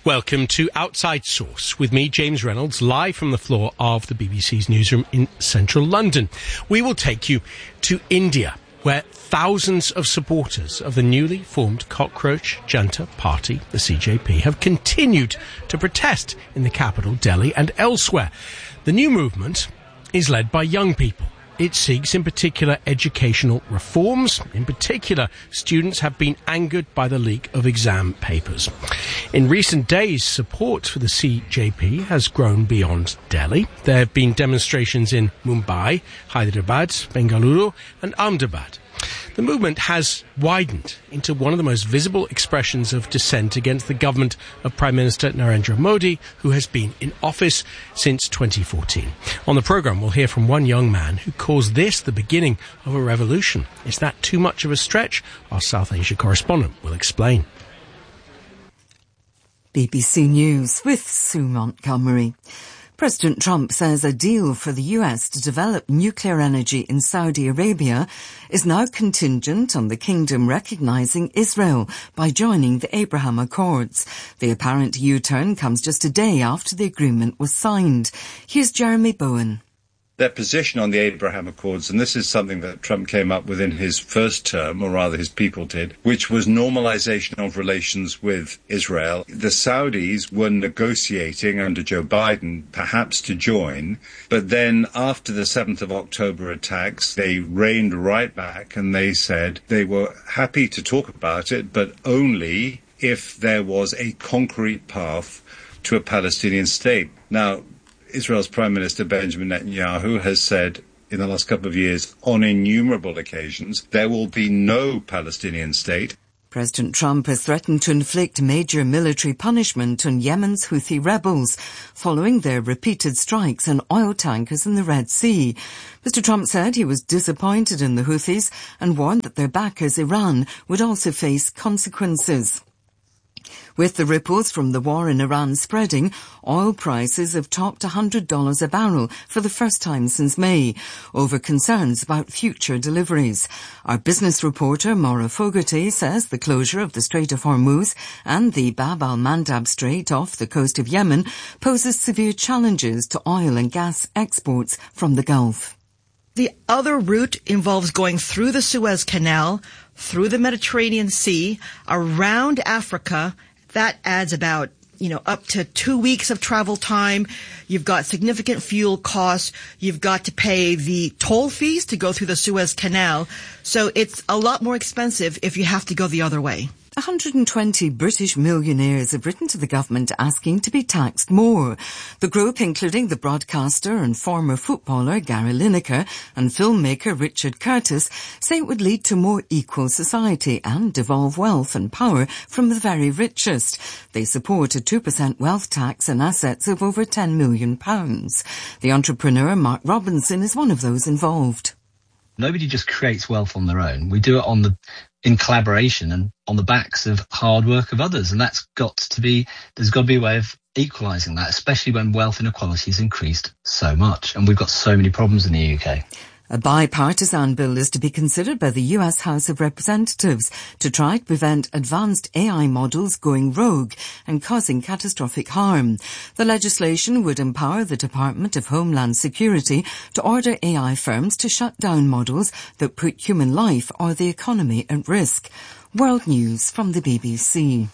Welcome to Outside Source with me, James Reynolds, live from the floor of the BBC's newsroom in central London. We will take you to India, where thousands of supporters of the newly formed Cockroach Janta Party, the CJP, have continued to protest in the capital, Delhi, and elsewhere. The new movement is led by young people. It seeks, in particular, educational reforms. In particular, students have been angered by the leak of exam papers. In recent days, support for the CJP has grown beyond Delhi. There have been demonstrations in Mumbai, Hyderabad, Bengaluru, and Ahmedabad. The movement has widened into one of the most visible expressions of dissent against the government of Prime Minister Narendra Modi, who has been in office since 2014. On the programme, we'll hear from one young man who calls this the beginning of a revolution. Is that too much of a stretch? Our South Asia correspondent will explain. BBC News with Sue Montgomery. President Trump says a deal for the US to develop nuclear energy in Saudi Arabia is now contingent on the kingdom recognising Israel by joining the Abraham Accords. The apparent U-turn comes just a day after the agreement was signed. Here's Jeremy Bowen. Their position on the Abraham Accords, and this is something that Trump came up with in his first term, or rather his people did, which was normalization of relations with Israel. The Saudis were negotiating under Joe Biden perhaps to join, but then after the 7th of October attacks, they reined right back and they said they were happy to talk about it, but only if there was a concrete path to a Palestinian state. Now, Israel's Prime Minister Benjamin Netanyahu has said in the last couple of years, on innumerable occasions, there will be no Palestinian state. President Trump has threatened to inflict major military punishment on Yemen's Houthi rebels following their repeated strikes on oil tankers in the Red Sea. Mr. Trump said he was disappointed in the Houthis and warned that their backers, Iran, would also face consequences. With the ripples from the war in Iran spreading, oil prices have topped $100 a barrel for the first time since May, over concerns about future deliveries. Our business reporter, Maura Fogarty, says the closure of the Strait of Hormuz and the Bab al-Mandab Strait off the coast of Yemen poses severe challenges to oil and gas exports from the Gulf. The other route involves going through the Suez Canal, through the Mediterranean Sea, around Africa. That adds about, up to 2 weeks of travel time. You've got significant fuel costs. You've got to pay the toll fees to go through the Suez Canal. So it's a lot more expensive if you have to go the other way. 120 British millionaires have written to the government asking to be taxed more. The group, including the broadcaster and former footballer Gary Lineker and filmmaker Richard Curtis, say it would lead to more equal society and devolve wealth and power from the very richest. They support a 2% wealth tax on assets of over £10 million. The entrepreneur Mark Robinson is one of those involved. Nobody just creates wealth on their own. We do it in collaboration and on the backs of hard work of others. And there's got to be a way of equalising that, especially when wealth inequality has increased so much. And we've got so many problems in the UK. A bipartisan bill is to be considered by the US House of Representatives to try to prevent advanced AI models going rogue and causing catastrophic harm. The legislation would empower the Department of Homeland Security to order AI firms to shut down models that put human life or the economy at risk. World News from the BBC.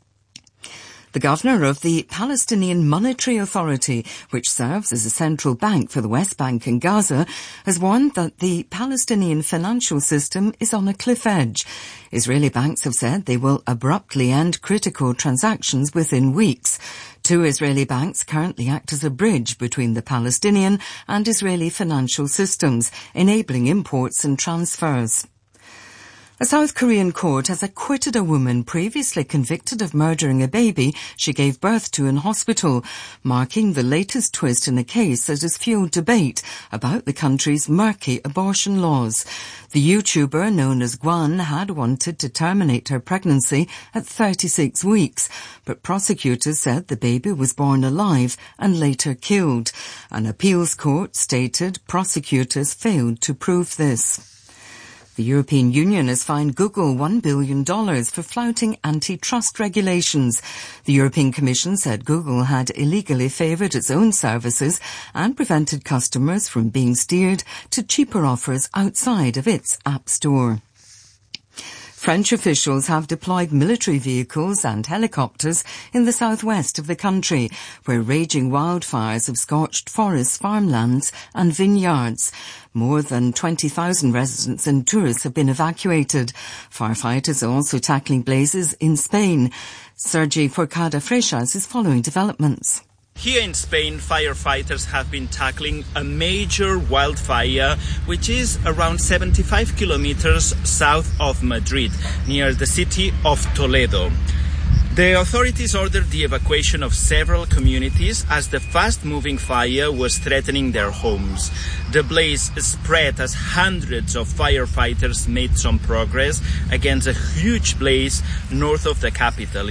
The governor of the Palestinian Monetary Authority, which serves as a central bank for the West Bank and Gaza, has warned that the Palestinian financial system is on a cliff edge. Israeli banks have said they will abruptly end critical transactions within weeks. 2 Israeli banks currently act as a bridge between the Palestinian and Israeli financial systems, enabling imports and transfers. A South Korean court has acquitted a woman previously convicted of murdering a baby she gave birth to in hospital, marking the latest twist in a case that has fueled debate about the country's murky abortion laws. The YouTuber known as Gwan had wanted to terminate her pregnancy at 36 weeks, but prosecutors said the baby was born alive and later killed. An appeals court stated prosecutors failed to prove this. The European Union has fined Google $1 billion for flouting antitrust regulations. The European Commission said Google had illegally favoured its own services and prevented customers from being steered to cheaper offers outside of its App Store. French officials have deployed military vehicles and helicopters in the southwest of the country, where raging wildfires have scorched forests, farmlands and vineyards. More than 20,000 residents and tourists have been evacuated. Firefighters are also tackling blazes in Spain. Sergi Forcada Freixas is following developments. Here in Spain, firefighters have been tackling a major wildfire, which is around 75 kilometers south of Madrid, near the city of Toledo. The authorities ordered the evacuation of several communities as the fast-moving fire was threatening their homes. The blaze spread as hundreds of firefighters made some progress against a huge blaze north of the capital.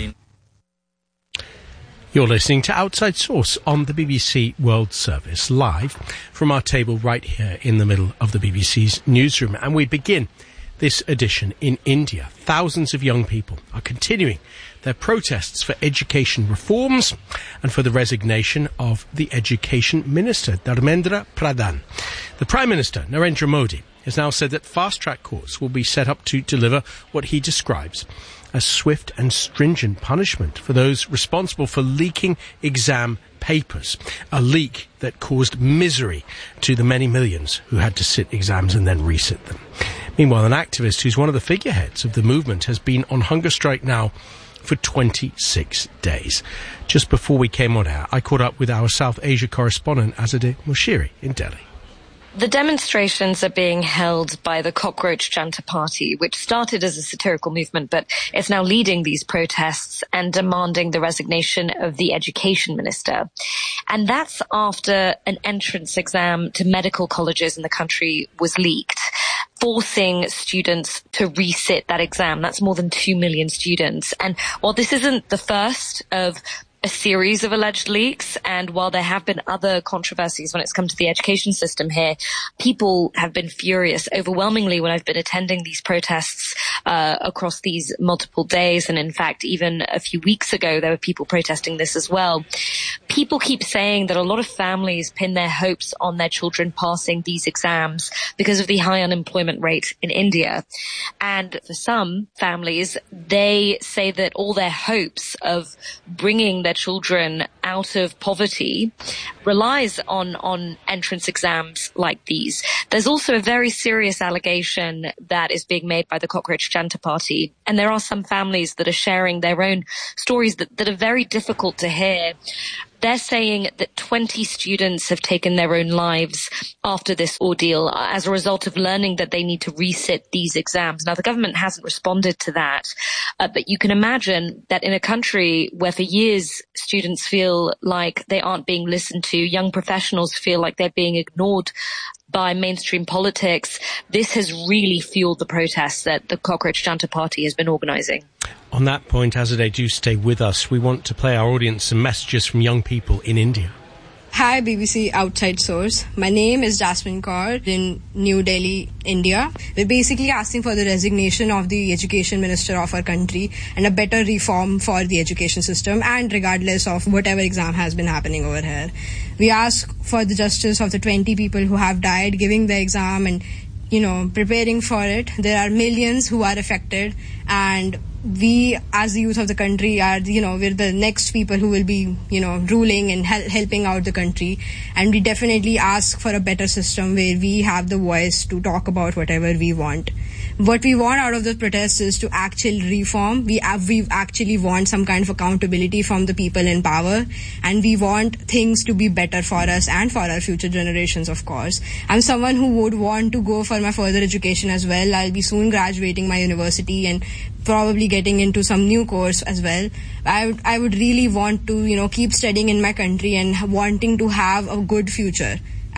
You're listening to Outside Source on the BBC World Service, live from our table right here in the middle of the BBC's newsroom. And we begin this edition in India. Thousands of young people are continuing their protests for education reforms and for the resignation of the Education Minister, Dharmendra Pradhan. The Prime Minister, Narendra Modi, has now said that fast-track courts will be set up to deliver what he describes as swift and stringent punishment for those responsible for leaking exam papers, a leak that caused misery to the many millions who had to sit exams and then resit them. Meanwhile, an activist who's one of the figureheads of the movement has been on hunger strike now for 26 days. Just before we came on air, I caught up with our South Asia correspondent Azadeh Moshiri in Delhi. The demonstrations are being held by the Cockroach Janta Party, which started as a satirical movement, but is now leading these protests and demanding the resignation of the education minister. And that's after an entrance exam to medical colleges in the country was leaked, forcing students to resit that exam. That's more than 2 million students. And while this isn't the first of a series of alleged leaks, and while there have been other controversies when it's come to the education system here, people have been furious. Overwhelmingly, when I've been attending these protests across these multiple days, and in fact, even a few weeks ago, there were people protesting this as well. People keep saying that a lot of families pin their hopes on their children passing these exams because of the high unemployment rate in India. And for some families, they say that all their hopes of bringing their children out of poverty relies on entrance exams like these. There's also a very serious allegation that is being made by the Cockroach Janta Party, and there are some families that are sharing their own stories that are very difficult to hear. They're saying that 20 students have taken their own lives after this ordeal as a result of learning that they need to resit these exams. Now, the government hasn't responded to that, but you can imagine that in a country where for years students feel like they aren't being listened to, young professionals feel like they're being ignored by mainstream politics, this has really fueled the protests that the Cockroach Janta Party has been organising. On that point, Azadeh, do stay with us. We want to play our audience some messages from young people in India. Hi, BBC Outside Source. My name is Jasmine Kaur in New Delhi, India. We're basically asking for the resignation of the education minister of our country and a better reform for the education system, and regardless of whatever exam has been happening over here. We ask for the justice of the 20 people who have died giving the exam and, preparing for it. There are millions who are affected, and we as the youth of the country are, we're the next people who will be, ruling and helping out the country. And we definitely ask for a better system where we have the voice to talk about whatever we want. What we want out of the protests is to actual reform. We actually want some kind of accountability from the people in power, and we want things to be better for us and for our future generations, of course. I'm someone who would want to go for my further education as well. I'll be soon graduating my university and probably getting into some new course as well. I would really want to, keep studying in my country and wanting to have a good future.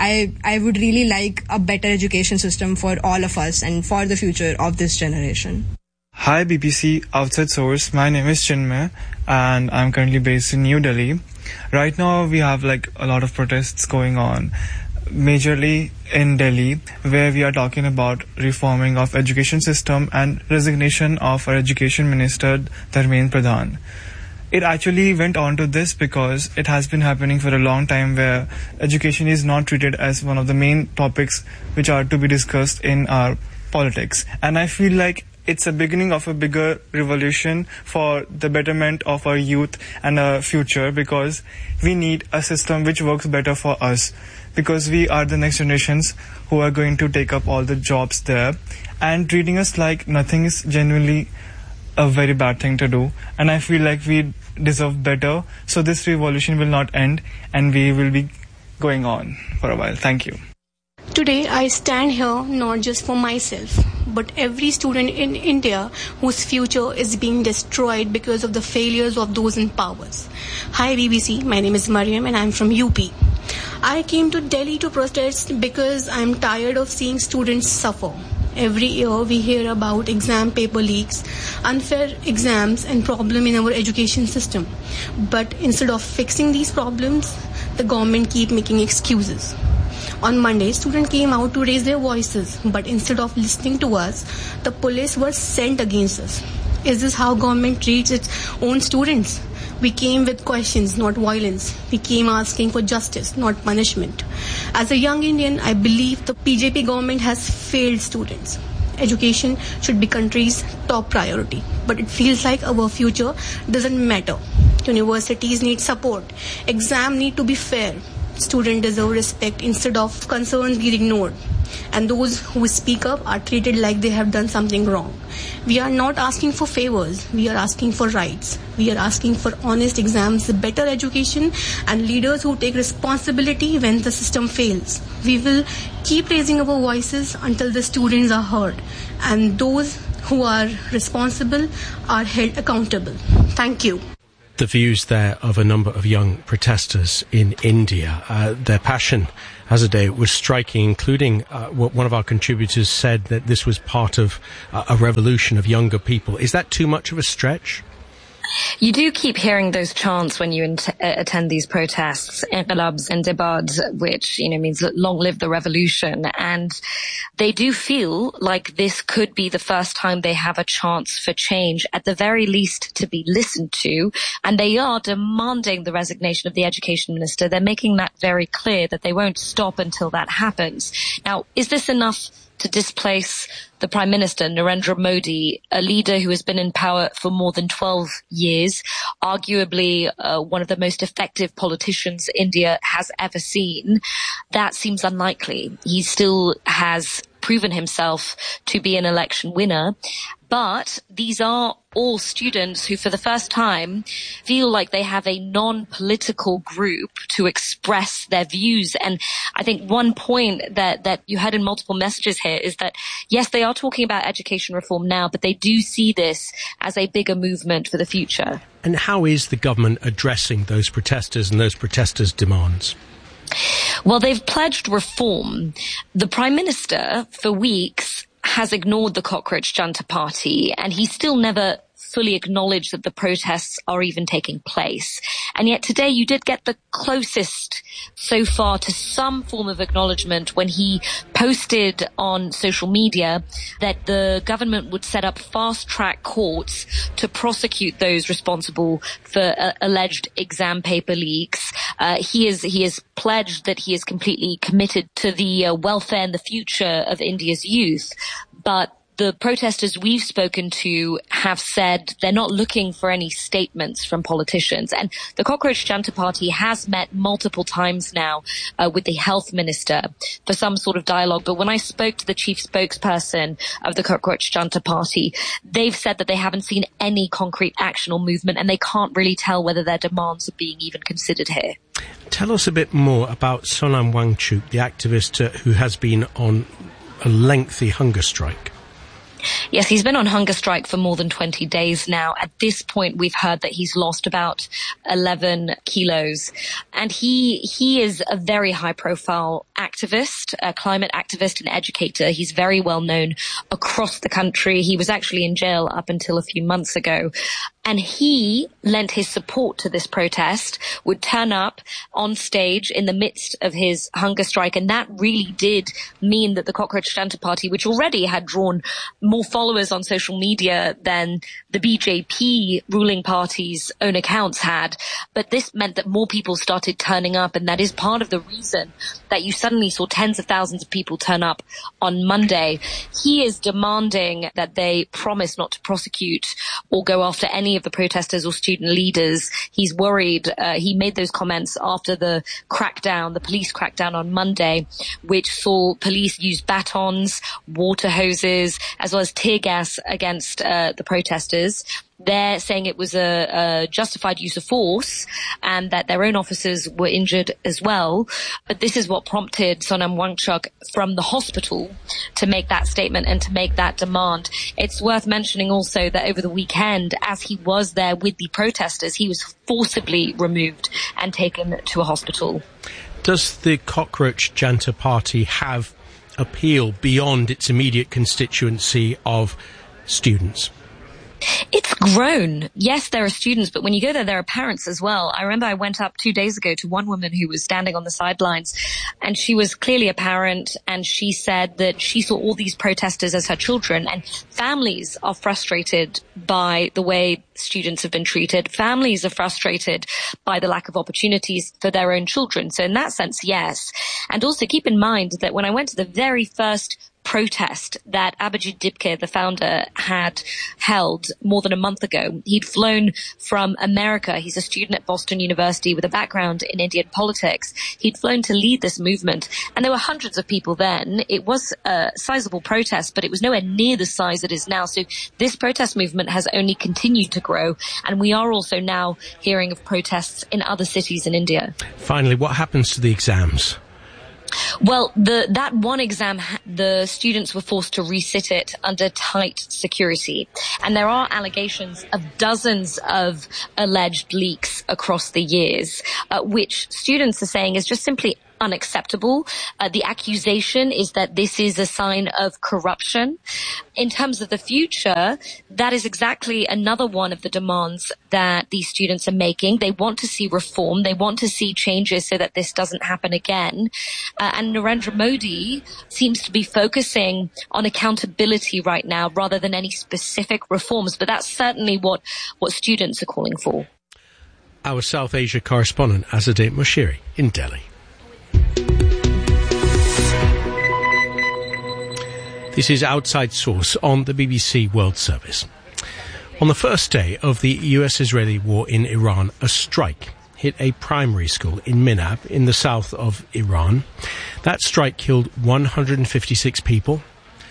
I would really like a better education system for all of us and for the future of this generation. Hi BBC Outside Source, my name is Chinmay and I'm currently based in New Delhi. Right now we have a lot of protests going on majorly in Delhi, where we are talking about reforming of education system and resignation of our education minister, Dharmendra Pradhan. It actually went on to this because it has been happening for a long time where education is not treated as one of the main topics which are to be discussed in our politics. And I feel like it's a beginning of a bigger revolution for the betterment of our youth and our future, because we need a system which works better for us, because we are the next generations who are going to take up all the jobs there. And treating us like nothing is genuinely a very bad thing to do, and I feel like we deserve better. So this revolution will not end, and we will be going on for a while. Thank you. Today I stand here not just for myself, but every student in India whose future is being destroyed because of the failures of those in power. Hi BBC, my name is Mariam and I'm from UP. I came to Delhi to protest because I'm tired of seeing students suffer. Every year we hear about exam paper leaks, unfair exams and problem in our education system. But instead of fixing these problems, the government keep making excuses. On Monday, students came out to raise their voices, but instead of listening to us, the police were sent against us. Is this how government treats its own students? We came with questions, not violence. We came asking for justice, not punishment. As a young Indian, I believe the BJP government has failed students. Education should be country's top priority, but it feels like our future doesn't matter. Universities need support. Exams need to be fair. Students deserve respect instead of concerns being ignored. And those who speak up are treated like they have done something wrong. We are not asking for favors. We are asking for rights. We are asking for honest exams, better education, and leaders who take responsibility when the system fails. We will keep raising our voices until the students are heard, and those who are responsible are held accountable. Thank you. The views there of a number of young protesters in India. Their passion as a day was striking, including what one of our contributors said, that this was part of a revolution of younger people. Is that too much of a stretch? You do keep hearing those chants when you attend these protests, inqilabs and debads, which, means long live the revolution. And they do feel like this could be the first time they have a chance for change, at the very least to be listened to. And they are demanding the resignation of the education minister. They're making that very clear that they won't stop until that happens. Now, is this enough to displace the Prime Minister, Narendra Modi, a leader who has been in power for more than 12 years, arguably one of the most effective politicians India has ever seen? That seems unlikely. He still has proven himself to be an election winner. But these are all students who, for the first time, feel like they have a non-political group to express their views. And I think one point that you heard in multiple messages here is that, yes, they are talking about education reform now, but they do see this as a bigger movement for the future. And how is the government addressing those protesters and those protesters' demands? Well, they've pledged reform. The Prime Minister, for weeks, has ignored the Cockroach Janta Party, and he still never fully acknowledged that the protests are even taking place. And yet today you did get the closest so far to some form of acknowledgement when he posted on social media that the government would set up fast-track courts to prosecute those responsible for alleged exam paper leaks. He has pledged that he is completely committed to the welfare and the future of India's youth. But the protesters we've spoken to have said they're not looking for any statements from politicians. And the Cockroach Janta Party has met multiple times now with the health minister for some sort of dialogue. But when I spoke to the chief spokesperson of the Cockroach Janta Party, they've said that they haven't seen any concrete action or movement, and they can't really tell whether their demands are being even considered here. Tell us a bit more about Sonam Wangchuk, the activist who has been on a lengthy hunger strike. Yes, he's been on hunger strike for more than 20 days now. At this point, we've heard that he's lost about 11 kilos. And he is a very high-profile activist, a climate activist and educator. He's very well known across the country. He was actually in jail up until a few months ago. And he lent his support to this protest, would turn up on stage in the midst of his hunger strike. And that really did mean that the Cockroach Janta Party, which already had drawn more followers on social media than the BJP ruling party's own accounts had. But this meant that more people started turning up. And that is part of the reason that you suddenly saw tens of thousands of people turn up on Monday. He is demanding that they promise not to prosecute or go after any of the protesters or student leaders. He's worried. He made those comments after the crackdown, the police crackdown on Monday, which saw police use batons, water hoses, as well as tear gas against the protesters. They're saying it was a justified use of force and that their own officers were injured as well. But this is what prompted Sonam Wangchuk from the hospital to make that statement and to make that demand. It's worth mentioning also that over the weekend, as he was there with the protesters, he was forcibly removed and taken to a hospital. Does the Cockroach Janta Party have appeal beyond its immediate constituency of students? It's grown. Yes, there are students, but when you go there are parents as well. I remember I went up 2 days ago to one woman who was standing on the sidelines, and she was clearly a parent, and she said that she saw all these protesters as her children, and families are frustrated by the way students have been treated. Families are frustrated by the lack of opportunities for their own children. So in that sense, yes. And also keep in mind that when I went to the very first protest that Abhijit Dipke, the founder, had held more than a month ago. He'd flown from America. He's a student at Boston University with a background in Indian politics. He'd flown to lead this movement, and there were hundreds of people then. It was a sizable protest, but it was nowhere near the size it is now. So this protest movement has only continued to grow, and we are also now hearing of protests in other cities in India. Finally, what happens to the exams? Well, that one exam, the students were forced to resit it under tight security. And there are allegations of dozens of alleged leaks across the years, which students are saying is just simply unacceptable. The accusation is that this is a sign of corruption. In terms of the future, that is exactly another one of the demands that these students are making. They want to see reform. They want to see changes so that this doesn't happen again. And Narendra Modi seems to be focusing on accountability right now rather than any specific reforms. But that's certainly what students are calling for. Our South Asia correspondent, Azadeh Moshiri, in Delhi. This is Outside Source on the BBC World Service. On the first day of the US-Israeli war in Iran, a strike hit a primary school in Minab in the south of Iran. That strike killed 156 people.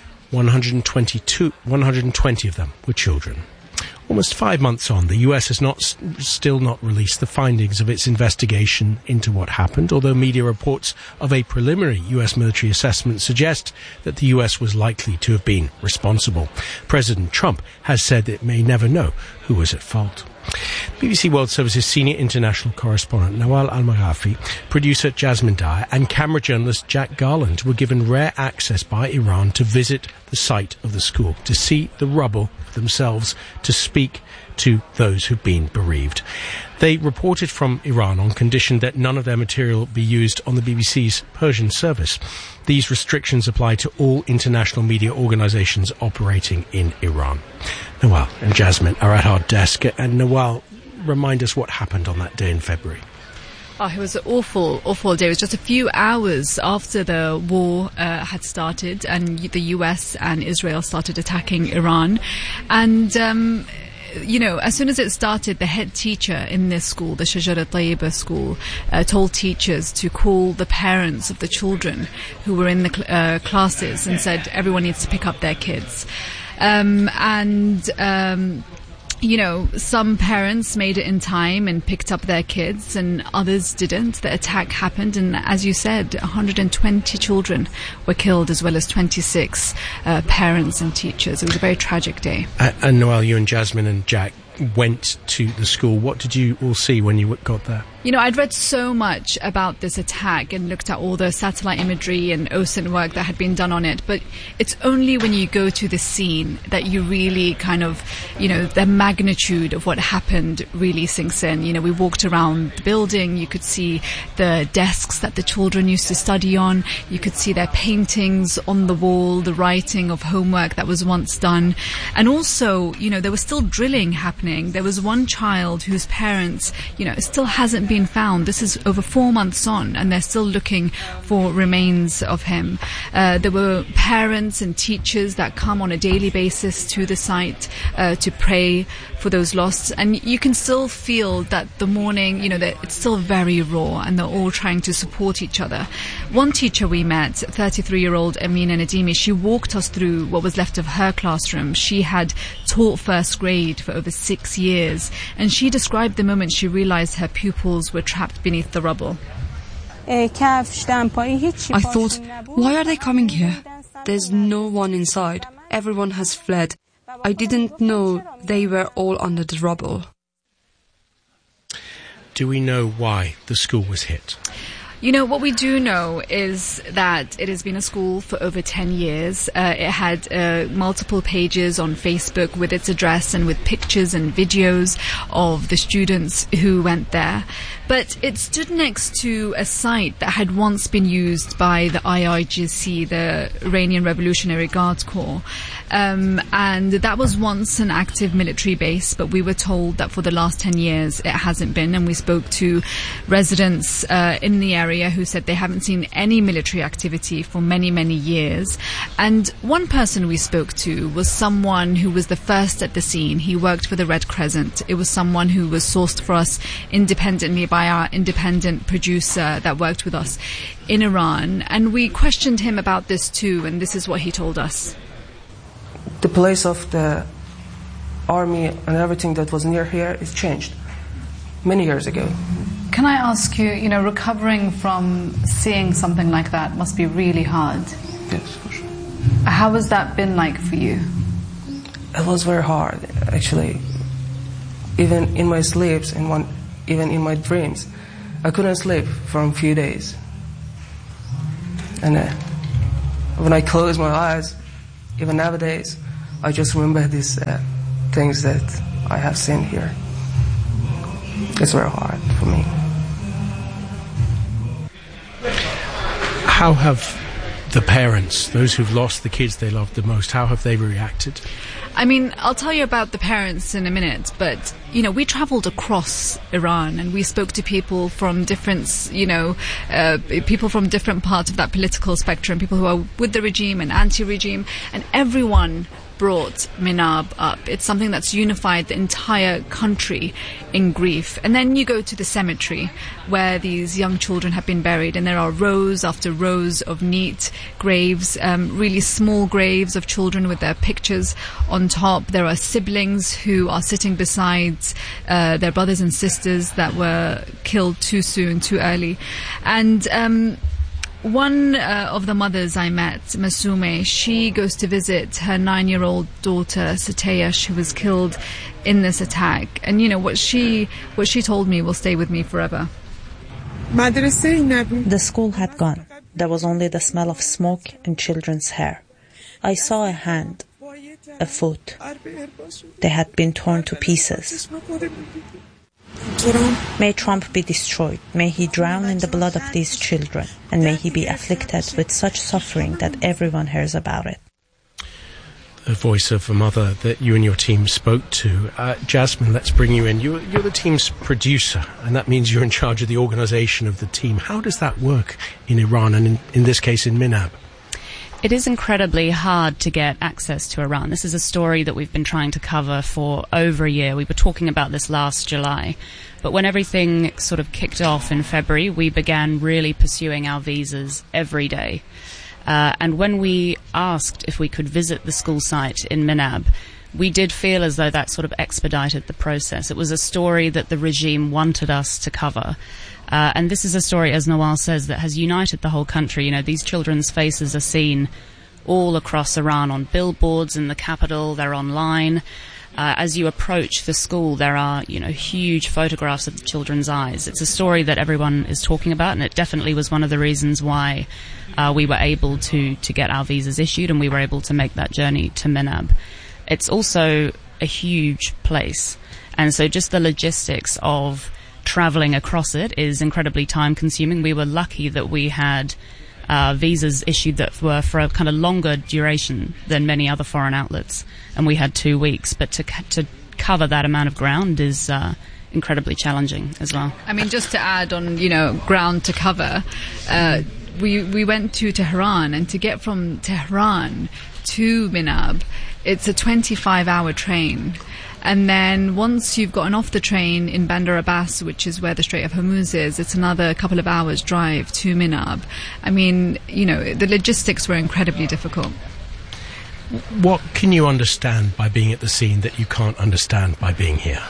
120 of them were children. Almost 5 months on, the US has still not released the findings of its investigation into what happened, although media reports of a preliminary US military assessment suggest that the US was likely to have been responsible. President Trump has said it may never know who was at fault. BBC World Service's senior international correspondent Nawal Al-Maghafi, producer Jasmine Dyer and camera journalist Jack Garland were given rare access by Iran to visit the site of the school, to see the rubble themselves, to speak to those who've been bereaved. They reported from Iran on condition that none of their material be used on the BBC's Persian service. These restrictions apply to all international media organisations operating in Iran. Nawal and Jasmine are at our desk, and Nawal, remind us what happened on that day in February. Oh, it was an awful day. It was just a few hours after the war had started and the US and Israel started attacking Iran. And as soon as it started, the head teacher in this school, the Shajara Tayyiba school, told teachers to call the parents of the children who were in the classes and said everyone needs to pick up their kids. Some parents made it in time and picked up their kids and others didn't. The attack happened and, as you said, 120 children were killed as well as 26 parents and teachers. It was a very tragic day. And Noel, you and Jasmine and Jack went to the school. What did you all see when you got there? You know, I'd read so much about this attack and looked at all the satellite imagery and OSINT work that had been done on it, but it's only when you go to the scene that you really kind of, you know, the magnitude of what happened really sinks in. You know, we walked around the building, you could see the desks that the children used to study on, you could see their paintings on the wall, the writing of homework that was once done, and also, you know, there was still drilling happening. There was one child whose parents, you know, still hasn't been found. This is over 4 months on, and they're still looking for remains of him. There were parents and teachers that come on a daily basis to the site to pray for those lost, and you can still feel that the mourning, you know, that it's still very raw, and they're all trying to support each other. One teacher we met, 33-year-old Amina Nadimi, she walked us through what was left of her classroom. She had taught first grade for over 6 years, and she described the moment she realized her pupils were trapped beneath the rubble. I thought, why are they coming here? There's no one inside. Everyone has fled. I didn't know they were all under the rubble. Do we know why the school was hit? You know, what we do know is that it has been a school for over 10 years. It had multiple pages on Facebook with its address and with pictures and videos of the students who went there. But it stood next to a site that had once been used by the IRGC, the Iranian Revolutionary Guards Corps. And that was once an active military base, but we were told that for the last 10 years it hasn't been. And we spoke to residents in the area who said they haven't seen any military activity for many, many years. And one person we spoke to was someone who was the first at the scene. He worked for the Red Crescent. It was someone who was sourced for us independently by our independent producer that worked with us in Iran. And we questioned him about this too, and this is what he told us. The place of the army and everything that was near here is changed many years ago. Can I ask you, you know, recovering from seeing something like that must be really hard. Yes, for sure. How has that been like for you? It was very hard, actually. Even in my sleeps, even in my dreams, I couldn't sleep for a few days. And when I close my eyes, even nowadays, I just remember these things that I have seen here. It's very hard for me. How have the parents, those who've lost the kids they loved the most, how have they reacted? I mean, I'll tell you about the parents in a minute, but, you know, we traveled across Iran and we spoke to people from different, you know, people from different parts of that political spectrum, people who are with the regime and anti-regime, and everyone brought Minab up. It's something that's unified the entire country in grief. And then you go to the cemetery where these young children have been buried, and there are rows after rows of neat graves, really small graves of children with their pictures on top. There are siblings who are sitting beside their brothers and sisters that were killed too soon, too early. And one of the mothers I met, Masume, she goes to visit her 9-year-old daughter, Sateyash, who was killed in this attack. And, you know, what she told me will stay with me forever. The school had gone. There was only the smell of smoke and children's hair. I saw a hand, a foot. They had been torn to pieces. May Trump be destroyed. May he drown in the blood of these children. And may he be afflicted with such suffering that everyone hears about it. The voice of a mother that you and your team spoke to. Jasmine, let's bring you in. You're the team's producer, and that means you're in charge of the organisation of the team. How does that work in Iran, and in this case in Minab? It is incredibly hard to get access to Iran. This is a story that we've been trying to cover for over a year. We were talking about this last July. But when everything sort of kicked off in February, we began really pursuing our visas every day. And when we asked if we could visit the school site in Minab, we did feel as though that sort of expedited the process. It was a story that the regime wanted us to cover. And this is a story, as Nawal says, that has united the whole country. You know, these children's faces are seen all across Iran on billboards in the capital. They're online. As you approach the school, there are, huge photographs of the children's eyes. It's a story that everyone is talking about, and it definitely was one of the reasons why we were able to get our visas issued, and we were able to make that journey to Minab. It's also a huge place, and so just the logistics of traveling across it is incredibly time consuming. We were lucky that we had visas issued that were for a kind of longer duration than many other foreign outlets, and we had 2 weeks, but to cover that amount of ground is incredibly challenging as well. I mean, just to add on, ground to cover, we went to Tehran, and to get from Tehran to Minab, it's a 25-hour train. And then once you've gotten off the train in Bandar Abbas, which is where the Strait of Hormuz is, it's another couple of hours drive to Minab. I mean, the logistics were incredibly difficult. What can you understand by being at the scene that you can't understand by being here?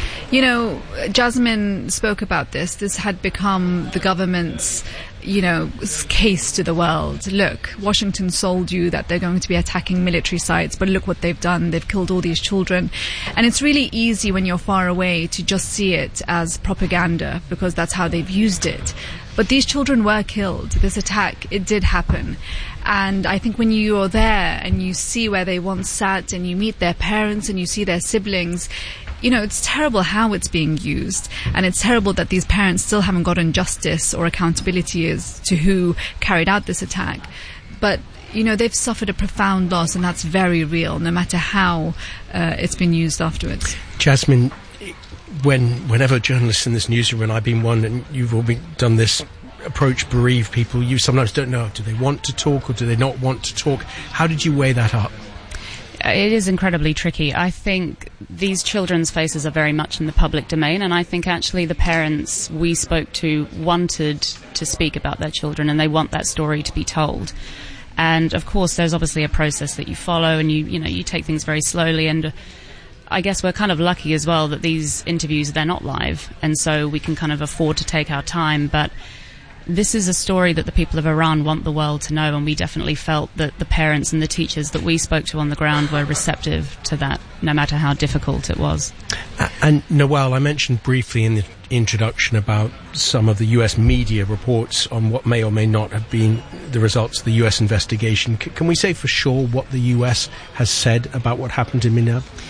Jasmine spoke about this. This had become the government's, case to the world. Look, Washington sold you that they're going to be attacking military sites, but look what they've done. They've killed all these children. And it's really easy when you're far away to just see it as propaganda, because that's how they've used it. But these children were killed. This attack, it did happen. And I think when you're there and you see where they once sat and you meet their parents and you see their siblings, it's terrible how it's being used, and it's terrible that these parents still haven't gotten justice or accountability as to who carried out this attack. But, they've suffered a profound loss, and that's very real, no matter how it's been used afterwards. Jasmine, whenever journalists in this newsroom, and I've been one, and you've all done this, approach bereaved people, you sometimes don't know, do they want to talk or do they not want to talk? How did you weigh that up? It is incredibly tricky. I think these children's faces are very much in the public domain, and I think actually the parents we spoke to wanted to speak about their children, and they want that story to be told. And of course there's obviously a process that you follow, and you take things very slowly, and I guess we're kind of lucky as well that these interviews, they're not live, and so we can kind of afford to take our time. But this is a story that the people of Iran want the world to know, and we definitely felt that the parents and the teachers that we spoke to on the ground were receptive to that, no matter how difficult it was. And Nawal, I mentioned briefly in the introduction about some of the US media reports on what may or may not have been the results of the US investigation. Can we say for sure what the US has said about what happened in Minab?